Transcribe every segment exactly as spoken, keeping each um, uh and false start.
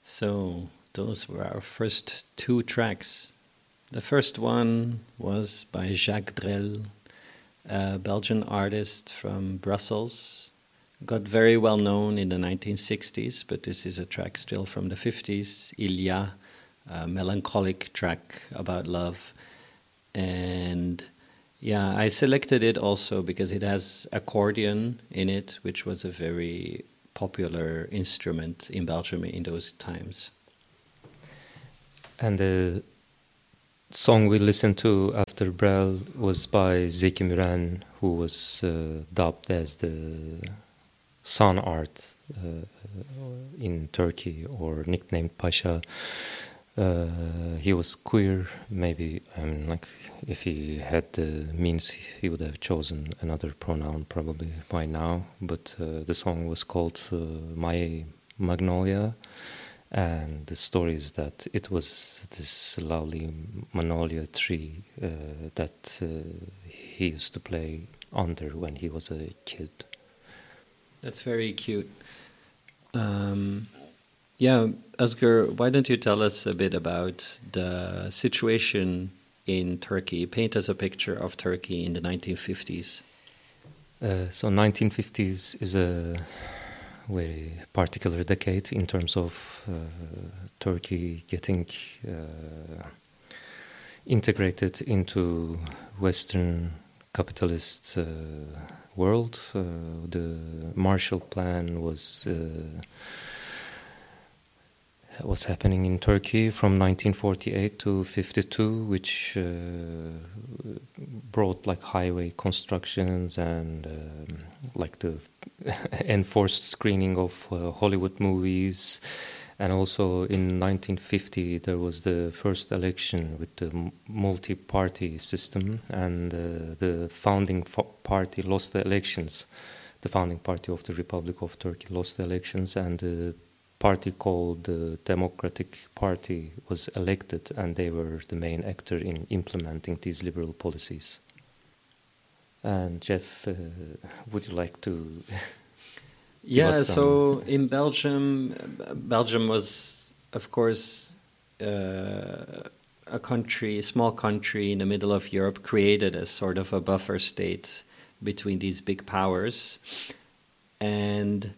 So those were our first two tracks. The first one was by Jacques Brel, a Belgian artist from Brussels. Got very well known in the nineteen sixties, but this is a track still from the fifties. Il y a, a melancholic track about love. And yeah, I selected it also because it has accordion in it, which was a very popular instrument in Belgium in those times. And the song we listened to after Brel was by Zeki Müren, who was uh, dubbed as the Sun Art uh, in Turkey, or nicknamed Pasha. Uh, he was queer, maybe. I mean, like, if he had the means, he would have chosen another pronoun probably by now. But uh, the song was called uh, My Magnolia, and the story is that it was this lovely magnolia tree uh, that uh, he used to play under when he was a kid. That's very cute. Um, yeah, Özgür, why don't you tell us a bit about the situation in Turkey? Paint us a picture of Turkey in the nineteen fifties. Uh, so nineteen fifties is a very particular decade in terms of uh, Turkey getting uh, integrated into Western capitalist uh, world. Uh, the Marshall Plan was uh, was happening in Turkey from nineteen forty-eight to fifty-two, which uh, brought like highway constructions and um, like the enforced screening of uh, Hollywood movies. And also in nineteen fifty there was the first election with the multi-party system, and uh, the founding fo- party lost the elections. The founding party of the Republic of Turkey lost the elections, and the party called the Democratic Party was elected, and they were the main actor in implementing these liberal policies. And Jeff, uh, would you like to... Yeah, so in Belgium, Belgium was, of course, uh, a country, a small country in the middle of Europe, created as sort of a buffer state between these big powers. And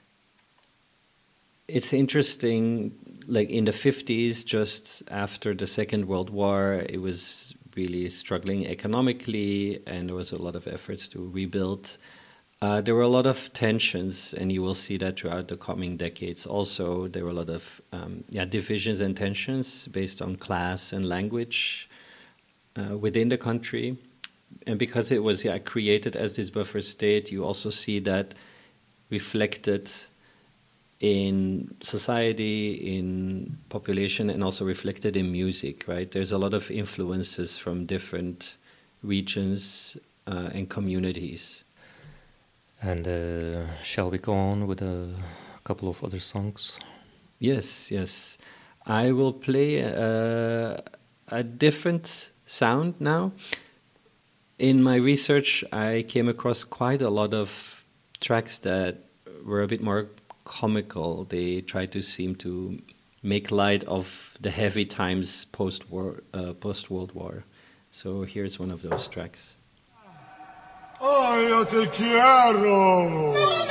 it's interesting, like in the fifties, just after the Second World War, it was really struggling economically, and there was a lot of efforts to rebuild. Uh, there were a lot of tensions, and you will see that throughout the coming decades. Also, there were a lot of um, yeah, divisions and tensions based on class and language uh, within the country. And because it was yeah, created as this buffer state, you also see that reflected in society, in population, and also reflected in music, right? There's a lot of influences from different regions uh, and communities. And uh, shall we go on with a couple of other songs? Yes, yes. I will play a, a different sound now. In my research, I came across quite a lot of tracks that were a bit more comical. They tried to seem to make light of the heavy times post-war, uh, post-World War. So here's one of those tracks. ¡Ay, ya te quiero!